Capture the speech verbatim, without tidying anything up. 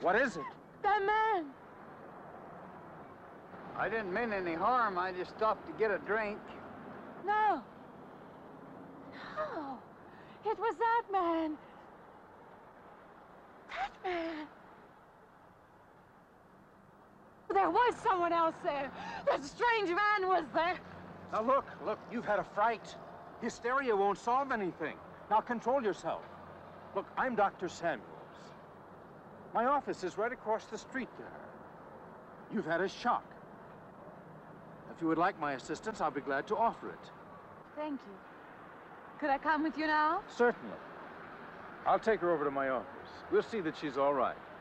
What is it? That man. I didn't mean any harm. I just stopped to get a drink. No. No. It was that man. That man. There was someone else there. That strange man was there. Now look, look, you've had a fright. Hysteria won't solve anything. Now control yourself. Look, I'm Doctor Samuels. My office is right across the street there. You've had a shock. If you would like my assistance, I'll be glad to offer it. Thank you. Could I come with you now? Certainly. I'll take her over to my office. We'll see that she's all right.